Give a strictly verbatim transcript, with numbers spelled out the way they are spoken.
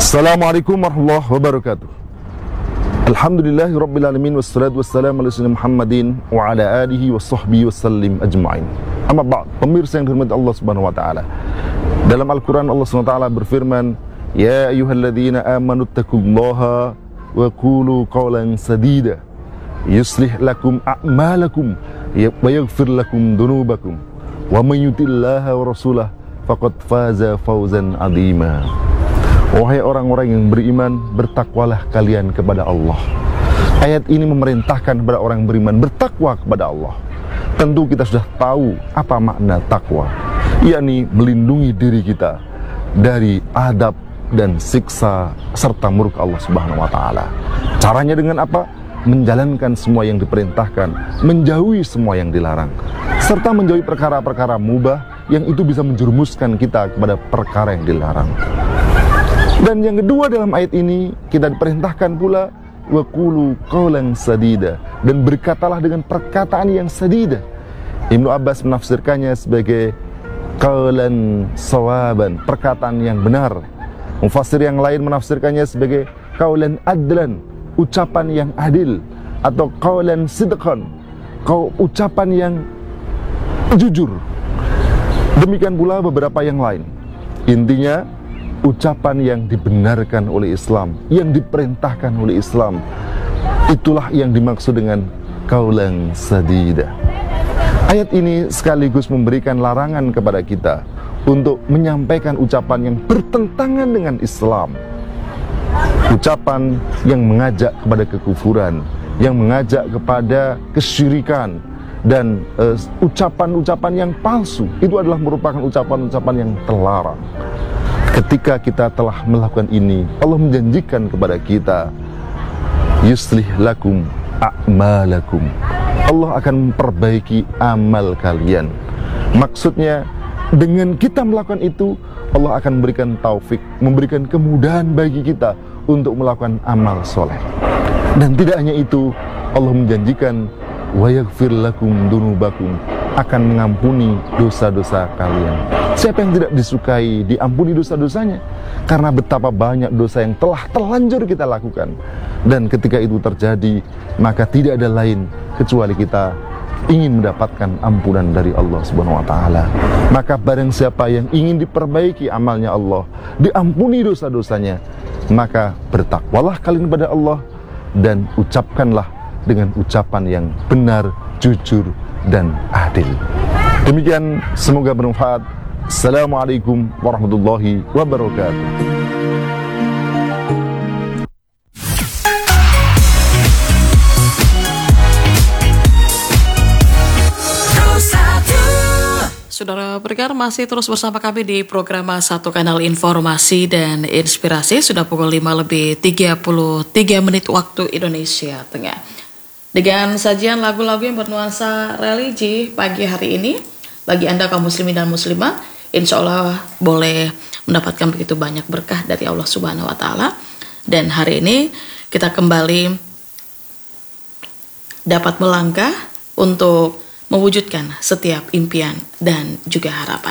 Assalamualaikum warahmatullahi wabarakatuh. Alhamdulillahi rabbil alamin, wassalatu wassalamu ala sayyidina Muhammadin wa ala alihi wa sahbihi wasallim ajma'in. Amma ba'd, pemirsa yang dirahmati Allah Subhanahu wa taala. Dalam Al-Qur'an Allah Subhanahu wa taala berfirman, "Ya ayyuhalladzina amanu taqullaha wa qulu qawlan sadida yuslih lakum a'malakum wa yaghfir lakum dhunubakum wa may yuti'illaha wa rasulahu faqad faza fawzan 'azima." Wahai orang-orang yang beriman, bertakwalah kalian kepada Allah. Ayat ini memerintahkan kepada orang yang beriman bertakwa kepada Allah. Tentu kita sudah tahu apa makna takwa, yakni melindungi diri kita dari adab dan siksa serta murka Allah Subhanahu wa taala. Caranya dengan apa? Menjalankan semua yang diperintahkan, menjauhi semua yang dilarang, serta menjauhi perkara-perkara mubah yang itu bisa menjerumuskan kita kepada perkara yang dilarang. Dan yang kedua, dalam ayat ini kita diperintahkan pula wa qulu qawlan sadida, dan berkatalah dengan perkataan yang sadida. Ibnu Abbas menafsirkannya sebagai qawlan sawaban, perkataan yang benar. Mufassir yang lain menafsirkannya sebagai qawlan adlan, ucapan yang adil, atau qawlan sidqan, ucapan yang jujur. Demikian pula beberapa yang lain. Intinya ucapan yang dibenarkan oleh Islam, yang diperintahkan oleh Islam, itulah yang dimaksud dengan qawlan sadida. Ayat ini sekaligus memberikan larangan kepada kita untuk menyampaikan ucapan yang bertentangan dengan Islam, ucapan yang mengajak kepada kekufuran, yang mengajak kepada kesyirikan, dan uh, ucapan-ucapan yang palsu. Itu adalah merupakan ucapan-ucapan yang terlarang. Ketika kita telah melakukan ini, Allah menjanjikan kepada kita, yuslih lakum a'malakum, Allah akan memperbaiki amal kalian. Maksudnya, dengan kita melakukan itu, Allah akan memberikan taufik, memberikan kemudahan bagi kita untuk melakukan amal soleh. Dan tidak hanya itu, Allah menjanjikan wa yaghfir lakum dunubakum, akan mengampuni dosa-dosa kalian. Siapa yang tidak disukai diampuni dosa-dosanya? Karena betapa banyak dosa yang telah terlanjur kita lakukan. Dan ketika itu terjadi, maka tidak ada lain kecuali kita ingin mendapatkan ampunan dari Allah Subhanahu wa taala. Maka barang siapa yang ingin diperbaiki amalnya Allah, diampuni dosa-dosanya, maka bertakwalah kalian kepada Allah dan ucapkanlah dengan ucapan yang benar, jujur, dan adil. Demikian, semoga bermanfaat. Assalamualaikum warahmatullahi wabarakatuh. Saudara pendengar, masih terus bersama kami di program Satu Kanal Informasi dan Inspirasi. Sudah pukul lima lebih tiga puluh tiga menit waktu Indonesia Tengah. Dengan sajian lagu-lagu yang bernuansa religi pagi hari ini, bagi Anda kaum muslimin dan muslimah, insya Allah boleh mendapatkan begitu banyak berkah dari Allah Subhanahu wa taala. Dan hari ini kita kembali dapat melangkah untuk mewujudkan setiap impian dan juga harapan.